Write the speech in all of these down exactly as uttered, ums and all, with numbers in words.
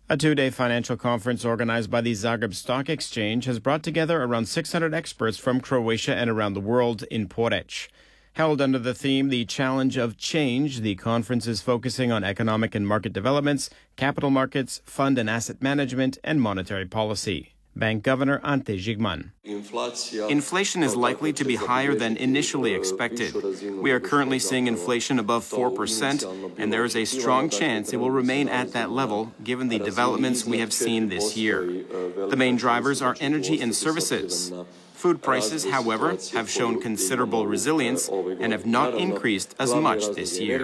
A two-day financial conference organized by the Zagreb Stock Exchange has brought together around six hundred experts from Croatia and around the world in Poreč. Held under the theme, The Challenge of Change, the conference is focusing on economic and market developments, capital markets, fund and asset management, and monetary policy. Bank Governor Ante Žigman. Inflation is likely to be higher than initially expected. We are currently seeing inflation above four percent, and there is a strong chance it will remain at that level given the developments we have seen this year. The main drivers are energy and services. Food prices, however, have shown considerable resilience and have not increased as much this year.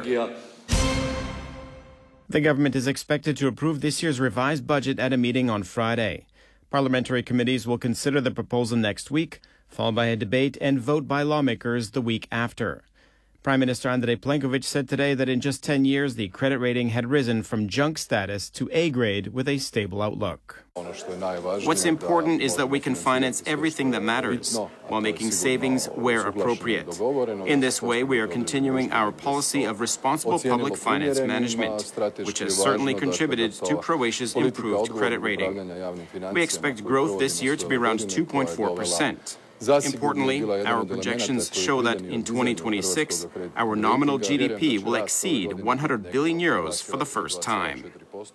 The government is expected to approve this year's revised budget at a meeting on Friday. Parliamentary committees will consider the proposal next week, followed by a debate and vote by lawmakers the week after. Prime Minister Andrej Plenković said today that in just ten years, the credit rating had risen from junk status to A grade with a stable outlook. What's important is that we can finance everything that matters while making savings where appropriate. In this way, we are continuing our policy of responsible public finance management, which has certainly contributed to Croatia's improved credit rating. We expect growth this year to be around two point four percent. Importantly, our projections show that in twenty twenty-six, our nominal G D P will exceed one hundred billion euros for the first time.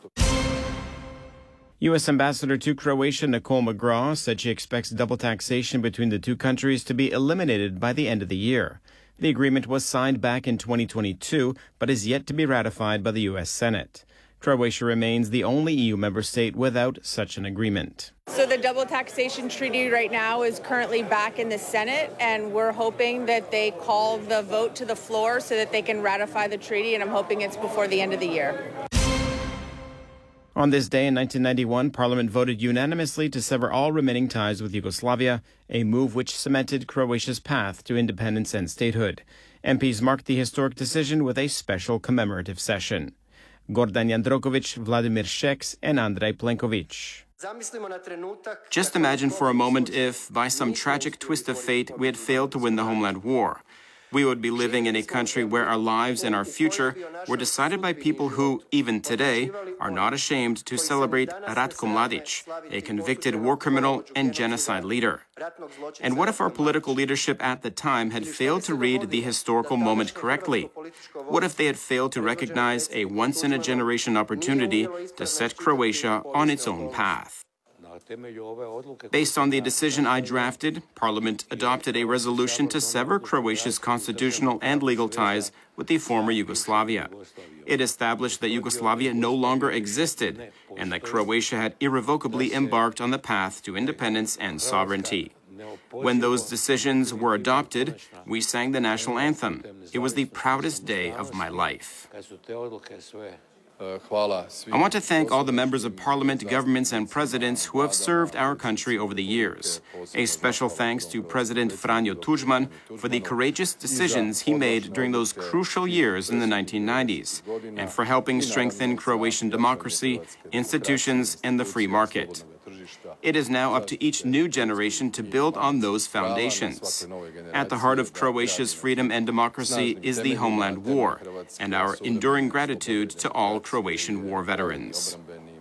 U S Ambassador to Croatia Nicole McGraw said she expects double taxation between the two countries to be eliminated by the end of the year. The agreement was signed back in twenty twenty-two, but is yet to be ratified by the U S Senate. Croatia remains the only E U member state without such an agreement. So the double taxation treaty right now is currently back in the Senate, and we're hoping that they call the vote to the floor so that they can ratify the treaty, and I'm hoping it's before the end of the year. On this day in nineteen ninety-one, Parliament voted unanimously to sever all remaining ties with Yugoslavia, a move which cemented Croatia's path to independence and statehood. M Ps marked the historic decision with a special commemorative session. Gordan Jandroković, Vladimir Šeks, and Andrej Plenković. Just imagine for a moment if, by some tragic twist of fate, we had failed to win the homeland war. We would be living in a country where our lives and our future were decided by people who, even today, are not ashamed to celebrate Ratko Mladić, a convicted war criminal and genocide leader. And what if our political leadership at the time had failed to read the historical moment correctly? What if they had failed to recognize a once-in-a-generation opportunity to set Croatia on its own path? Based on the decision I drafted, Parliament adopted a resolution to sever Croatia's constitutional and legal ties with the former Yugoslavia. It established that Yugoslavia no longer existed and that Croatia had irrevocably embarked on the path to independence and sovereignty. When those decisions were adopted, we sang the national anthem. It was the proudest day of my life. I want to thank all the members of Parliament, governments, and presidents who have served our country over the years. A special thanks to President Franjo Tuđman for the courageous decisions he made during those crucial years in the nineteen nineties, and for helping strengthen Croatian democracy, institutions, and the free market. It is now up to each new generation to build on those foundations. At the heart of Croatia's freedom and democracy is the homeland war, and our enduring gratitude to all Croatian war veterans.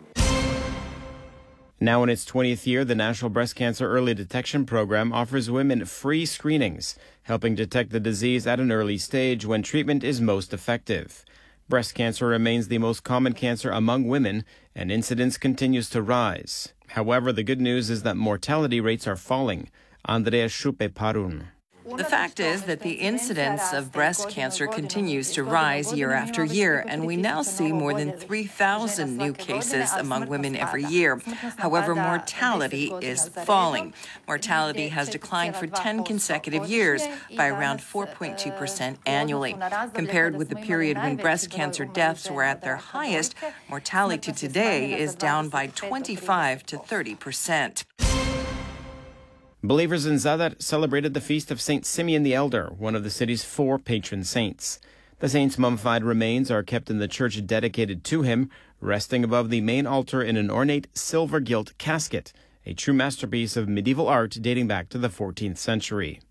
Now in its twentieth year, the National Breast Cancer Early Detection Program offers women free screenings, helping detect the disease at an early stage when treatment is most effective. Breast cancer remains the most common cancer among women, and incidence continues to rise. However, the good news is that mortality rates are falling. Andrea Šupe-Parun. The fact is that the incidence of breast cancer continues to rise year after year, and we now see more than three thousand new cases among women every year. However, mortality is falling. Mortality has declined for ten consecutive years by around four point two percent annually. Compared with the period when breast cancer deaths were at their highest, mortality today is down by twenty-five to thirty percent. Believers in Zadar celebrated the feast of Saint Simeon the Elder, one of the city's four patron saints. The saint's mummified remains are kept in the church dedicated to him, resting above the main altar in an ornate silver-gilt casket, a true masterpiece of medieval art dating back to the fourteenth century.